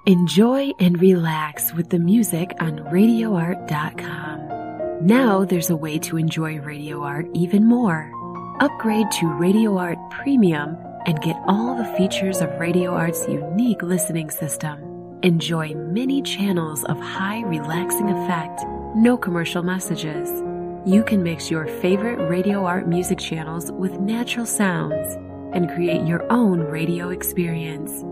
Enjoy and relax with the music on RadioArt.com. Now there's a way to enjoy Radio Art even more. Upgrade to Radio Art Premium and get all the features of Radio Art's unique listening system. Enjoy many channels of high relaxing effect, no commercial messages. You can mix your favorite Radio Art music channels with natural sounds and create your own radio experience.